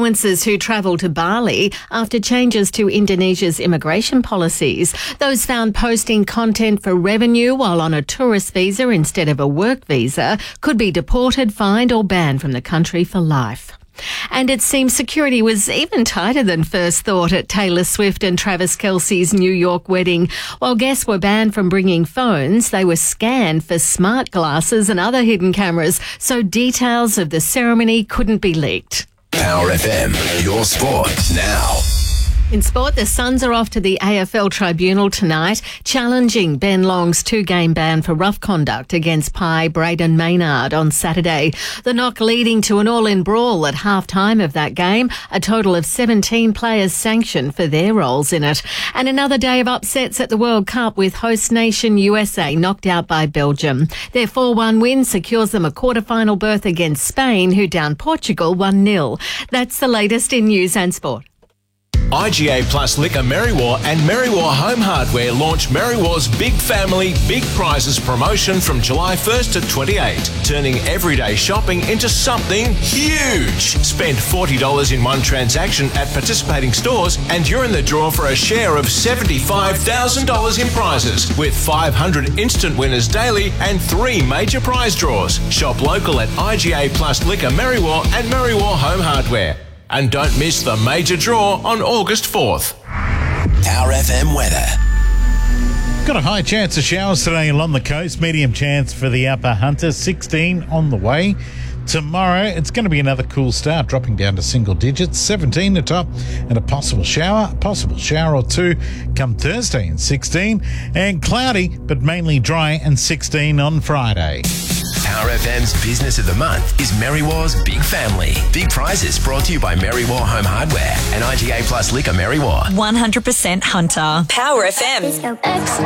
influencers who travel to Bali after changes to Indonesia's immigration policies. Those found posting content for revenue while on a tourist visa instead of a work visa could be deported, fined or banned from the country for life. And it seems security was even tighter than first thought at Taylor Swift and Travis Kelce's New York wedding. While guests were banned from bringing phones, they were scanned for smart glasses and other hidden cameras, so details of the ceremony couldn't be leaked. Power FM, your sport now. In sport, the Suns are off to the AFL Tribunal tonight, challenging Ben Long's 2-game ban for rough conduct against Pi Braden Maynard on Saturday. The knock leading to an all-in brawl at half-time of that game, a total of 17 players sanctioned for their roles in it. And another day of upsets at the World Cup with host nation USA knocked out by Belgium. Their 4-1 win secures them a quarter-final berth against Spain, who downed Portugal 1-0. That's the latest in news and sport. IGA Plus Liquor Merriwa and Merriwa Home Hardware launch Merriwa's Big Family, Big Prizes promotion from July 1st to 28, turning everyday shopping into something huge. Spend $40 in one transaction at participating stores and you're in the draw for a share of $75,000 in prizes, with 500 instant winners daily and 3 major prize draws. Shop local at IGA Plus Liquor Merriwa and Merriwa Home Hardware. And don't miss the major draw on August 4th. Power FM weather. Got a high chance of showers today along the coast. Medium chance for the Upper Hunter. 16 on the way. Tomorrow, it's going to be another cool start, dropping down to single digits. 17 the top and a possible shower or two come Thursday and 16. And cloudy, but mainly dry and 16 on Friday. Power FM's Business of the Month is Merriwa's Big Family. Big prizes brought to you by Merriwa Home Hardware and IGA Plus Liquor Merriwa. 100% Hunter. Power FM.